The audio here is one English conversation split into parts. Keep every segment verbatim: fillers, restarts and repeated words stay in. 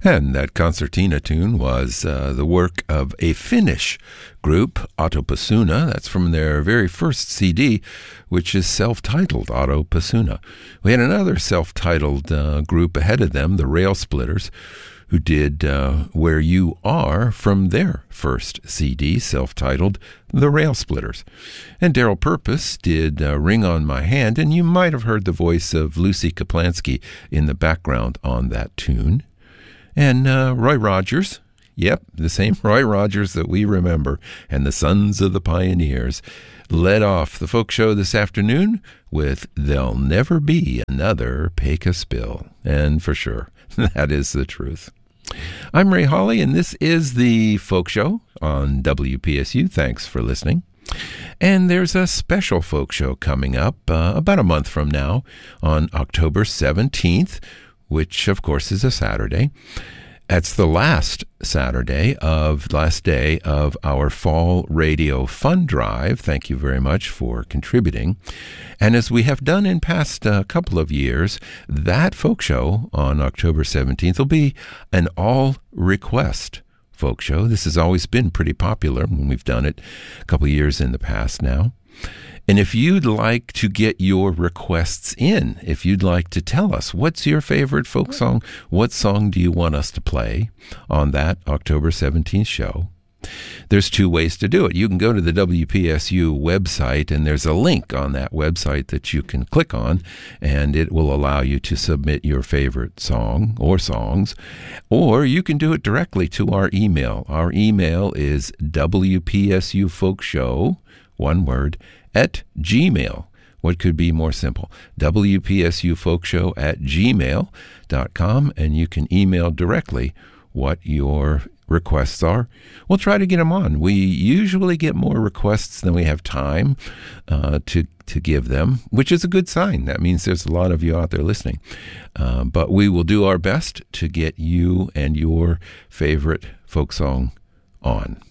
And that concertina tune was uh, the work of a Finnish group, Autopasuna. That's from their very first C D, which is self-titled, Autopasuna. We had another self-titled uh, group ahead of them, the Rail Splitters, who did uh, Where You Are from their first C D, self-titled The Rail Splitters. And Daryl Purpose did uh, Ring on My Hand, and you might have heard the voice of Lucy Kaplansky in the background on that tune. And uh, Roy Rogers, yep, the same Roy Rogers that we remember, and the Sons of the Pioneers, led off the folk show this afternoon with There'll Never Be Another Pecos Bill. And for sure, that is the truth. I'm Ray Hawley, and this is the Folk Show on W P S U. Thanks for listening. And there's a special folk show coming up uh, about a month from now on October seventeenth, which, of course, is a Saturday. That's the last Saturday of, last day of our Fall Radio Fund Drive. Thank you very much for contributing. And as we have done in past uh, couple of years, that folk show on October seventeenth will be an all-request folk show. This has always been pretty popular when we've done it a couple of years in the past now. And if you'd like to get your requests in, if you'd like to tell us what's your favorite folk song, what song do you want us to play on that October seventeenth show, there's two ways to do it. You can go to the W P S U website, and there's a link on that website that you can click on, and it will allow you to submit your favorite song or songs. Or you can do it directly to our email. Our email is W P S U Folk Show, one word, at Gmail. What could be more simple? W P S U Folk Show at gmail dot com, and you can email directly what your requests are. We'll try to get them on. We usually get more requests than we have time uh, to to give them, which is a good sign. That means there's a lot of you out there listening. Uh, but we will do our best to get you and your favorite folk song on.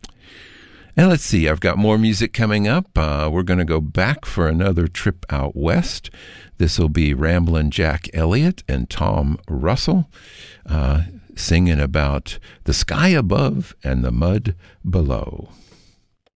And let's see, I've got more music coming up. Uh, we're going to go back for another trip out west. This will be Ramblin' Jack Elliott and Tom Russell uh, singing about the sky above and the mud below.